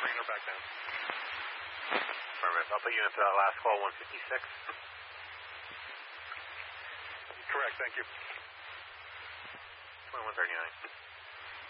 bringing her back down. Affirmative. I'll put you into last call 156. Correct, thank you. 2139.